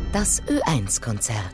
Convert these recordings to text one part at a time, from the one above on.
Das Ö1-Konzert.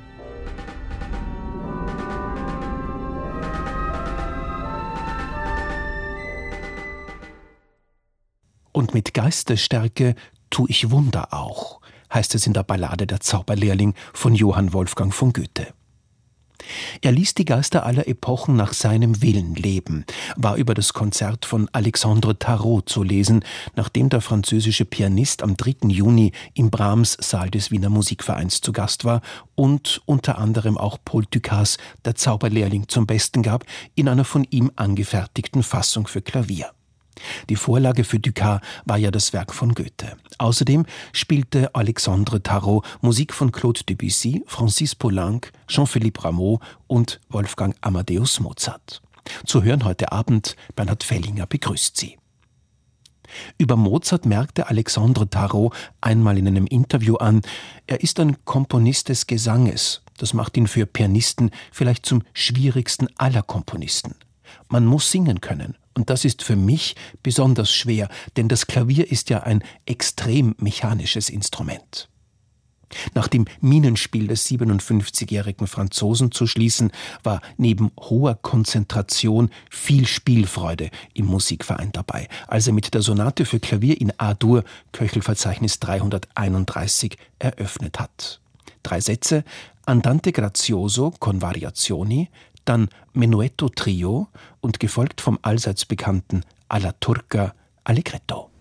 Und mit Geistesstärke tu ich Wunder auch, heißt es in der Ballade Der Zauberlehrling von Johann Wolfgang von Goethe. Er ließ die Geister aller Epochen nach seinem Willen leben, war über das Konzert von Alexandre Tarot zu lesen, nachdem der französische Pianist am 3. Juni im Brahms-Saal des Wiener Musikvereins zu Gast war und unter anderem auch Paul Dukas Der Zauberlehrling zum Besten gab, in einer von ihm angefertigten Fassung für Klavier. Die Vorlage für Dukas war ja das Werk von Goethe. Außerdem spielte Alexandre Tarot Musik von Claude Debussy, Francis Poulenc, Jean-Philippe Rameau und Wolfgang Amadeus Mozart. Zu hören heute Abend, Bernhard Fellinger begrüßt Sie. Über Mozart merkte Alexandre Tarot einmal in einem Interview an, er ist ein Komponist des Gesanges. Das macht ihn für Pianisten vielleicht zum schwierigsten aller Komponisten. Man muss singen können. Und das ist für mich besonders schwer, denn das Klavier ist ja ein extrem mechanisches Instrument. Nach dem Minenspiel des 57-jährigen Franzosen zu schließen, war neben hoher Konzentration viel Spielfreude im Musikverein dabei, als er mit der Sonate für Klavier in A-Dur, Köchelverzeichnis 331, eröffnet hat. 3 Sätze: Andante grazioso con variazioni, dann Menuetto Trio und gefolgt vom allseits bekannten Alla Turca Allegretto.